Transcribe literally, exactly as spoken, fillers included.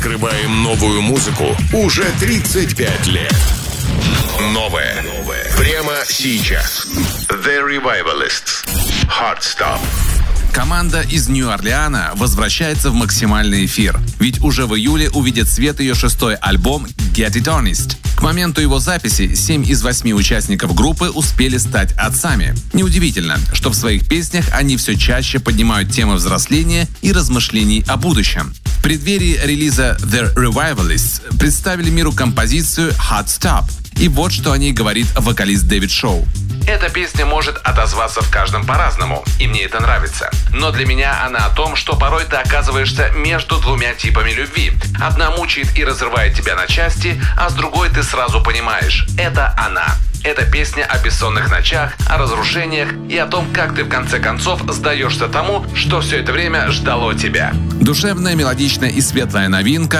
Открываем новую музыку уже тридцать пять лет. Новое. Новое. Прямо сейчас. The Revivalists. Heartstop. Команда из Нью-Орлеана возвращается в максимальный эфир, ведь уже в июле увидит свет ее шестой альбом «Get It Honest». К моменту его записи семь из восьми участников группы успели стать отцами. Неудивительно, что в своих песнях они все чаще поднимают темы взросления и размышлений о будущем. В преддверии релиза The Revivalists представили миру композицию «Heartstop». И вот что о ней говорит вокалист Дэвид Шоу. Эта песня может отозваться в каждом по-разному, и мне это нравится. Но для меня она о том, что порой ты оказываешься между двумя типами любви. Одна мучает и разрывает тебя на части, а с другой ты сразу понимаешь – это она. Это песня о бессонных ночах, о разрушениях и о том, как ты в конце концов сдаешься тому, что все это время ждало тебя. Душевная, мелодичная и светлая новинка